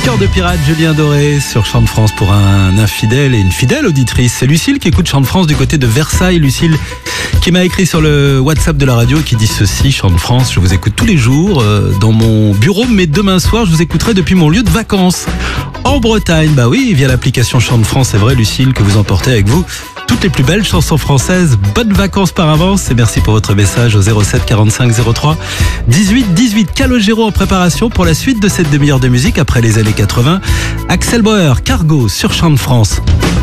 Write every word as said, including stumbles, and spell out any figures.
Cœur de pirate, Julien Doré sur Chant de France pour un infidèle et une fidèle auditrice. C'est Lucille qui écoute Chant de France du côté de Versailles. Lucille qui m'a écrit sur le WhatsApp de la radio qui dit ceci: Chant de France, je vous écoute tous les jours euh, dans mon bureau, mais demain soir je vous écouterai depuis mon lieu de vacances en Bretagne. Bah oui, via l'application Chant de France, c'est vrai Lucille, que vous emportez avec vous toutes les plus belles chansons françaises. Bonnes vacances par avance et merci pour votre message au zéro sept quarante-cinq zéro trois dix-huit dix-huit. Calogero en préparation pour la suite de cette demi-heure de musique après les années quatre-vingts. Axel Bauer, Cargo sur Chant de France.